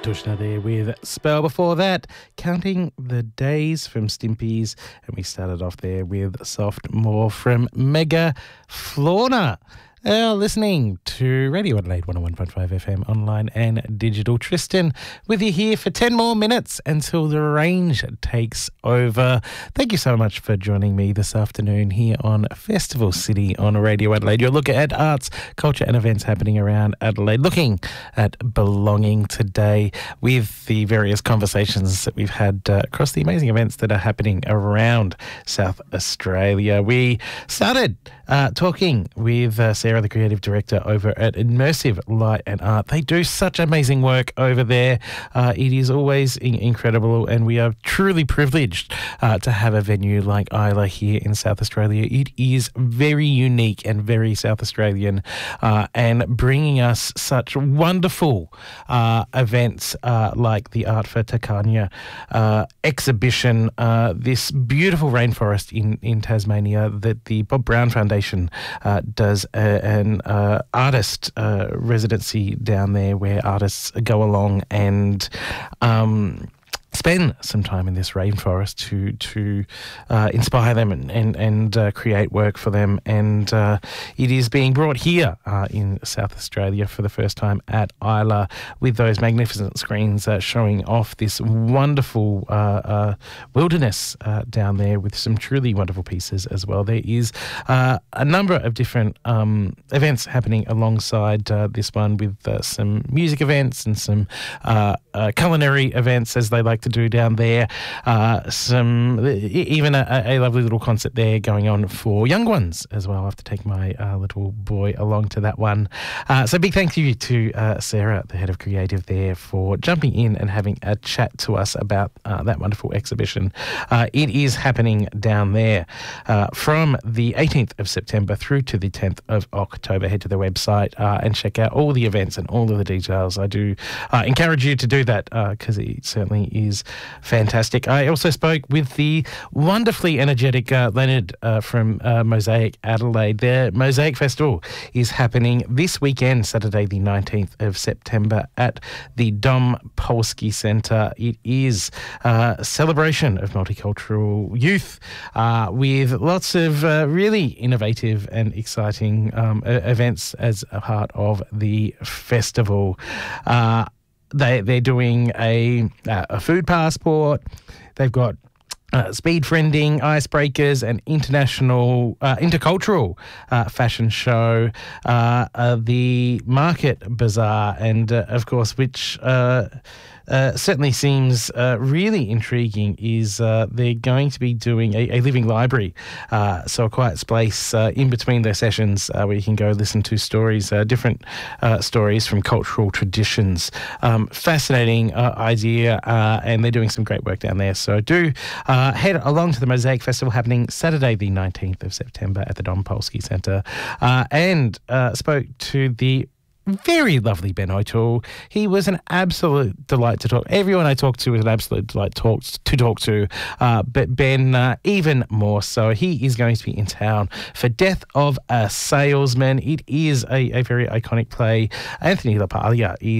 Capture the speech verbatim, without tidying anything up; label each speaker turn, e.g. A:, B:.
A: Tushna there with Spell. Before that, Counting the Days from Stimpy's. And we started off there with Soft More from Mega Flauner. Uh, listening to Radio Adelaide one oh one point five F M online and digital. Tristan with you here for ten more minutes until the range takes over. Thank you so much for joining me this afternoon here on Festival City on Radio Adelaide. You're looking at arts, culture and events happening around Adelaide, looking at belonging today with the various conversations that we've had uh, across the amazing events that are happening around South Australia. We started uh, talking with uh, Sarah, the creative director over at Immersive Light and Art. They do such amazing work over there. Uh, it is always in- incredible, and we are truly privileged uh, to have a venue like Isla here in South Australia. It is very unique and very South Australian, uh, and bringing us such wonderful uh, events uh, like the Art for Takanya uh, exhibition, uh, this beautiful rainforest in, in Tasmania that the Bob Brown Foundation uh, does a an uh, artist uh, residency down there where artists go along and um, spend some time in this rainforest to to uh, inspire them and and, and uh, create work for them. And uh, it is being brought here uh, in South Australia for the first time at Isla with those magnificent screens uh, showing off this wonderful uh, uh, wilderness uh, down there with some truly wonderful pieces as well. There is uh, a number of different um, events happening alongside uh, this one with uh, some music events and some uh, uh, culinary events, as they like to do down there. Uh, some even a, a lovely little concert there going on for young ones as well. I have to take my uh, little boy along to that one. Uh, so big thank you to uh, Sarah, the head of creative there, for jumping in and having a chat to us about uh, that wonderful exhibition. Uh, it is happening down there uh, from the eighteenth of September through to the tenth of October. Head to the website uh, and check out all the events and all of the details. I do uh, encourage you to do that because uh, it certainly is fantastic. I also spoke with the wonderfully energetic uh, Leonard uh, from uh, Mosaic Adelaide. Their Mosaic Festival is happening this weekend, Saturday the nineteenth of September at the Dom Polsky Centre. It is uh, a celebration of multicultural youth uh, with lots of uh, really innovative and exciting um, events as a part of the festival. Uh, They, they're doing a, a food passport. They've got uh, speed friending, icebreakers, an international, uh, intercultural uh, fashion show, uh, uh, the Market Bazaar, and, uh, of course, which... Uh, Uh, certainly seems uh, really intriguing is uh, they're going to be doing a, a living library, uh, so a quiet space uh, in between their sessions uh, where you can go listen to stories, uh, different uh, stories from cultural traditions. Um, fascinating uh, idea, uh, and they're doing some great work down there. So do uh, head along to the Mosaic Festival happening Saturday the nineteenth of September at the Dom Polsky Centre, uh, and uh, spoke to the very lovely Ben O'Toole. He was an absolute delight to talk. Everyone I talked to was an absolute delight talk, to talk to, uh, but Ben uh, even more so. He is going to be in town for Death of a Salesman. It is a, a very iconic play. Anthony LaPaglia is